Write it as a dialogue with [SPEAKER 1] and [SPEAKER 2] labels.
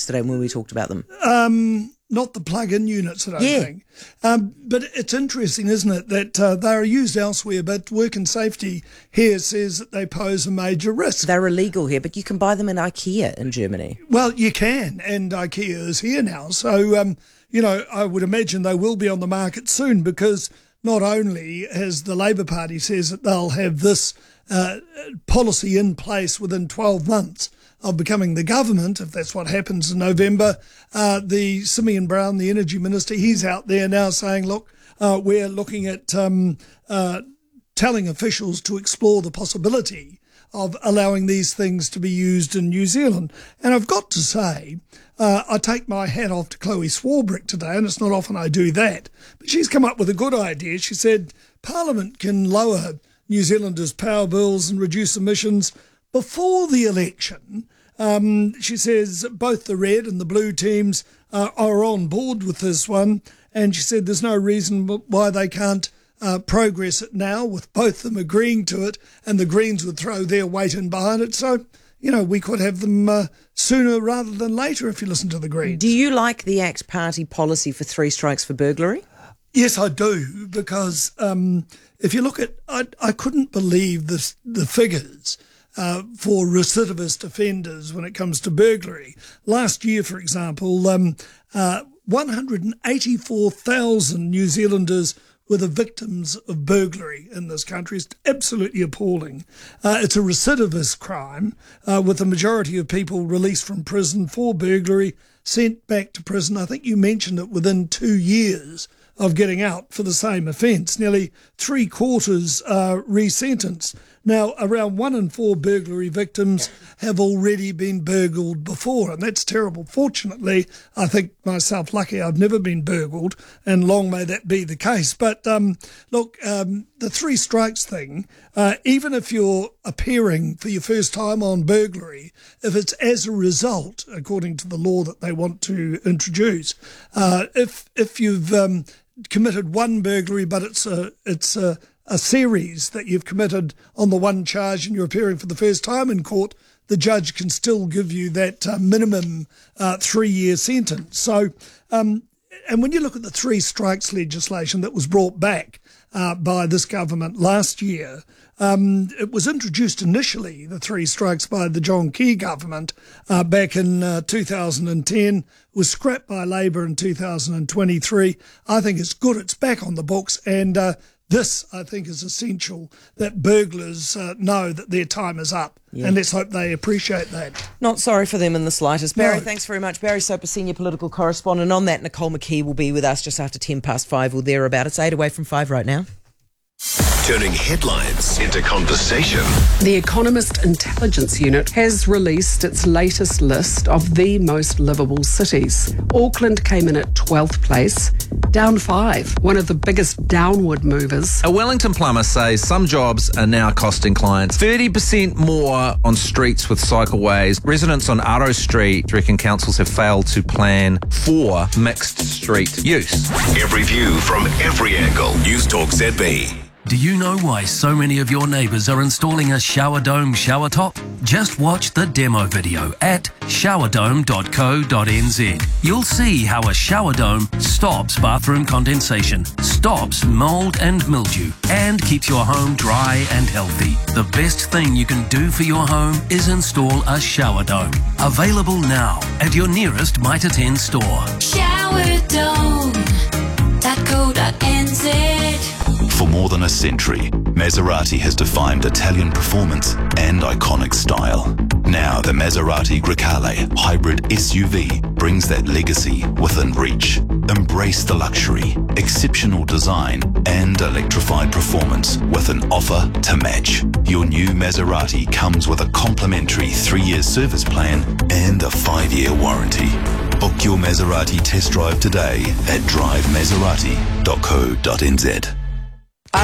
[SPEAKER 1] yesterday when we talked about them.
[SPEAKER 2] Not the plug-in units, I don't think. But it's interesting, isn't it, that they are used elsewhere, but Work and Safety here says that they pose a major risk.
[SPEAKER 1] They're illegal here, but you can buy them in IKEA in Germany.
[SPEAKER 2] Well, you can, and IKEA is here now. So, I would imagine they will be on the market soon, because not only has the Labour Party says that they'll have this policy in place within 12 months of becoming the government, if that's what happens in November, the Simeon Brown, the Energy Minister, he's out there now saying, look, we're looking at telling officials to explore the possibility of allowing these things to be used in New Zealand. And I've got to say, I take my hat off to Chloe Swarbrick today, and it's not often I do that, but she's come up with a good idea. She said Parliament can lower New Zealanders' power bills and reduce emissions before the election. She says both the red and the blue teams are on board with this one, and she said there's no reason why they can't progress it now, with both of them agreeing to it, and the Greens would throw their weight in behind it. So, we could have them sooner rather than later if you listen to the Greens.
[SPEAKER 1] Do you like the ACT Party policy for 3 strikes for burglary?
[SPEAKER 2] Yes, I do, because if you look at, I couldn't believe the figures for recidivist offenders when it comes to burglary. Last year, for example, 184,000 New Zealanders were the victims of burglary in this country. It's absolutely appalling. It's a recidivist crime, with the majority of people released from prison for burglary sent back to prison. I think you mentioned it, within 2 years of getting out for the same offence. Nearly 3/4 are resentenced. Now, around 1 in 4 burglary victims have already been burgled before, and that's terrible. Fortunately, I think myself lucky I've never been burgled, and long may that be the case. But look, the 3 strikes thing, even if you're appearing for your first time on burglary, if it's as a result, according to the law that they want to introduce, if you've committed one burglary, but it's a series that you've committed on the one charge and you're appearing for the first time in court, the judge can still give you that minimum 3-year sentence. So, and when you look at the 3 strikes legislation that was brought back by this government last year, it was introduced initially, the 3 strikes, by the John Key government back in 2010, was scrapped by Labour in 2023. I think it's good it's back on the books, and this, I think, is essential, that burglars know that their time is up. Yeah. And let's hope they appreciate that.
[SPEAKER 1] Not sorry for them in the slightest. Barry,
[SPEAKER 2] No.
[SPEAKER 1] thanks very much. Barry Soper, Senior Political Correspondent. On that, Nicole McKee will be with us just after 5:10 or thereabout. It's 8 away from 5 right now.
[SPEAKER 3] Turning headlines into conversation.
[SPEAKER 4] The Economist Intelligence Unit has released its latest list of the most livable cities. Auckland came in at 12th place, down 5, one of the biggest downward movers.
[SPEAKER 5] A Wellington plumber says some jobs are now costing clients 30% more on streets with cycleways. Residents on Aro Street reckon councils have failed to plan for mixed street use.
[SPEAKER 3] Every view from every angle. News Talk ZB.
[SPEAKER 6] Do you know why so many of your neighbours are installing a shower dome shower top? Just watch the demo video at showerdome.co.nz. You'll see how a shower dome stops bathroom condensation, stops mould and mildew, and keeps your home dry and healthy. The best thing you can do for your home is install a shower dome. Available now at your nearest Mitre 10 store.
[SPEAKER 7] Showerdome.co.nz.
[SPEAKER 8] For more than a century, Maserati has defined Italian performance and iconic style. Now the Maserati Grecale hybrid SUV brings that legacy within reach. Embrace the luxury, exceptional design and electrified performance with an offer to match. Your new Maserati comes with a complimentary 3-year service plan and a 5-year warranty. Book your Maserati test drive today at drivemaserati.co.nz.